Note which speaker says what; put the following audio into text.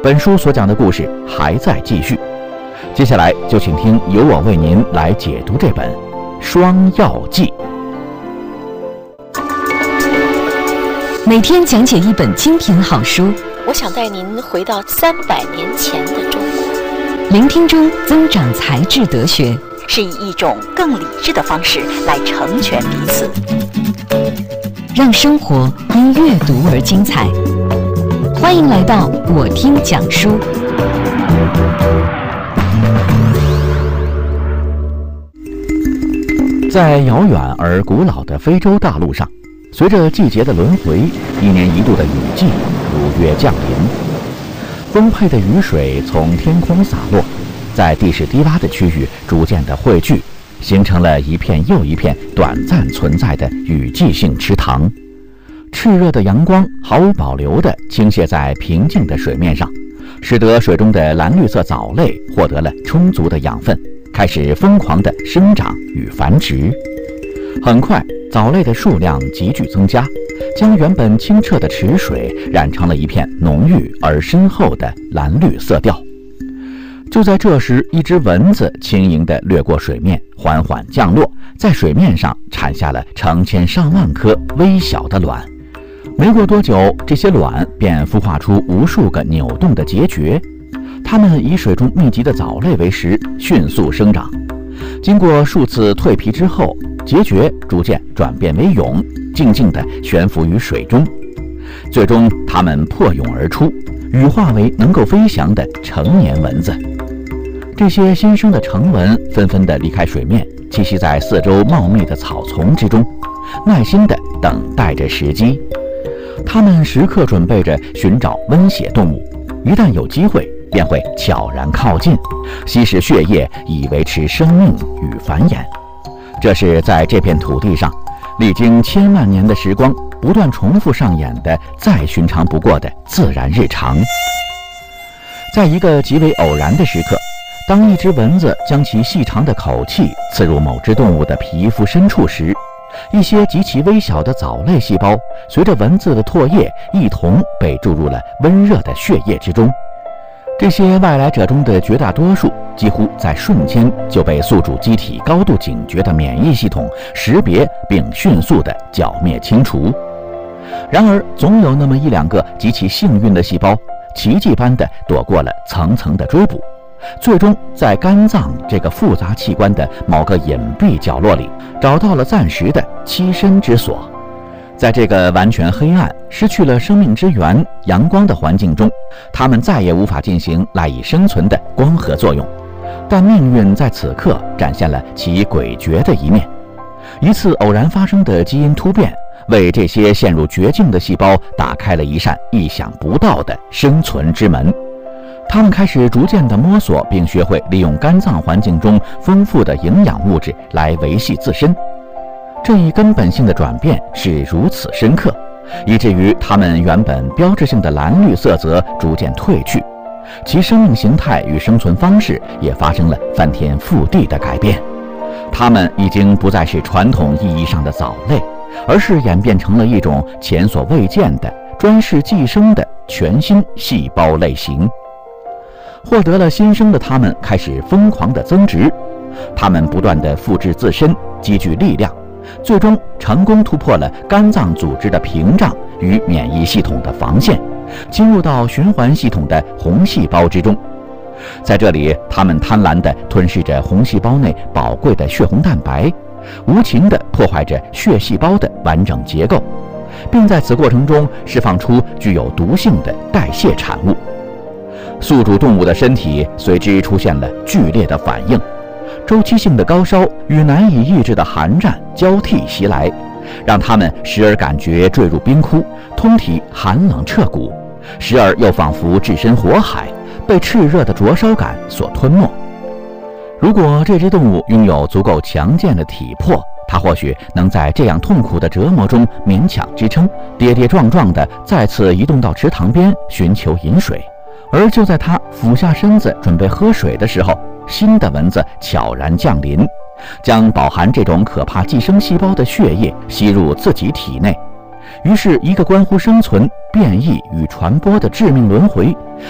Speaker 1: 本书所讲的故事还在继续，接下来就请听由我为您来解读这本《双药记》。
Speaker 2: 每天讲解一本精品好书，
Speaker 3: 我想带您回到300年前的中国，
Speaker 2: 聆听中增长才智德学，
Speaker 3: 是以一种更理智的方式来成全彼此，
Speaker 2: 让生活因阅读而精彩。欢迎来到我听讲书。
Speaker 1: 在遥远而古老的非洲大陆上，随着季节的轮回，一年一度的雨季如约降临。丰沛的雨水从天空洒落，在地势低洼的区域逐渐的汇聚，形成了一片又一片短暂存在的雨季性池塘。炽热的阳光毫无保留地倾泻在平静的水面上，使得水中的蓝绿色藻类获得了充足的养分，开始疯狂地生长与繁殖。很快，藻类的数量急剧增加，将原本清澈的池水染成了一片浓郁而深厚的蓝绿色调。就在这时，一只蚊子轻盈地掠过水面，缓缓降落，在水面上产下了成千上万颗微小的卵。没过多久，这些卵便孵化出无数个扭动的孑孓，它们以水中密集的藻类为食，迅速生长。经过数次蜕皮之后，孑孓逐渐转变为蛹，静静地悬浮于水中。最终，它们破蛹而出，羽化为能够飞翔的成年蚊子。这些新生的成蚊纷纷地离开水面，栖息在四周茂密的草丛之中，耐心地等待着时机。它们时刻准备着寻找温血动物，一旦有机会，便会悄然靠近，吸食血液以维持生命与繁衍。这是在这片土地上历经千万年的时光不断重复上演的再寻常不过的自然日常。在一个极为偶然的时刻，当一只蚊子将其细长的口气刺入某只动物的皮肤深处时，一些极其微小的藻类细胞随着蚊子的唾液一同被注入了温热的血液之中。这些外来者中的绝大多数几乎在瞬间就被宿主机体高度警觉的免疫系统识别并迅速地剿灭清除。然而，总有那么一两个极其幸运的细胞，奇迹般地躲过了层层的追捕，最终在肝脏这个复杂器官的某个隐蔽角落里找到了暂时的栖身之所。在这个完全黑暗、失去了生命之源阳光的环境中，它们再也无法进行赖以生存的光合作用。但命运在此刻展现了其诡谲的一面。一次偶然发生的基因突变，为这些陷入绝境的细胞打开了一扇意想不到的生存之门。它们开始逐渐地摸索并学会利用肝脏环境中丰富的营养物质来维系自身。这一根本性的转变是如此深刻，以至于它们原本标志性的蓝绿色泽逐渐褪去，其生命形态与生存方式也发生了翻天覆地的改变。它们已经不再是传统意义上的藻类，而是演变成了一种前所未见的专事寄生的全新细胞类型。获得了新生的它们开始疯狂地增殖，它们不断地复制自身，积聚力量，最终成功突破了肝脏组织的屏障与免疫系统的防线，进入到循环系统的红细胞之中。在这里，它们贪婪地吞噬着红细胞内宝贵的血红蛋白，无情地破坏着血细胞的完整结构，并在此过程中释放出具有毒性的代谢产物。宿主动物的身体随之出现了剧烈的反应，周期性的高烧与难以抑制的寒战交替袭来，让它们时而感觉坠入冰窟，通体寒冷彻骨，时而又仿佛置身火海，被炽热的灼烧感所吞没。如果这只动物拥有足够强健的体魄，它或许能在这样痛苦的折磨中勉强支撑，跌跌撞撞地再次移动到池塘边寻求饮水。而就在它俯下身子准备喝水的时候，新的蚊子悄然降临，将饱含这种可怕寄生细胞的血液吸入自己体内。于是，一个关乎生存、变异与传播的致命轮回